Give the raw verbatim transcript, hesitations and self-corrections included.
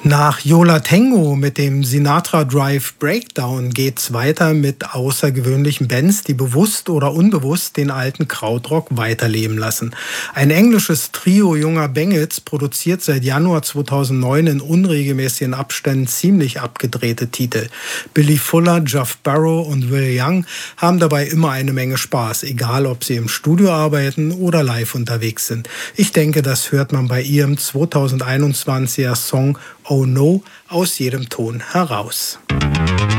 Nach Yola Tango mit dem Sinatra Drive Breakdown geht's weiter mit außergewöhnlichen Bands, die bewusst oder unbewusst den alten Krautrock weiterleben lassen. Ein englisches Trio junger Bengels produziert seit Januar zweitausendneun in unregelmäßigen Abständen ziemlich abgedrehte Titel. Billy Fuller, Geoff Barrow und Will Young haben dabei immer eine Menge Spaß, egal ob sie im Studio arbeiten oder live unterwegs sind. Ich denke, das hört man bei ihrem zweitausendeinundzwanziger Song Oh No aus jedem Ton heraus.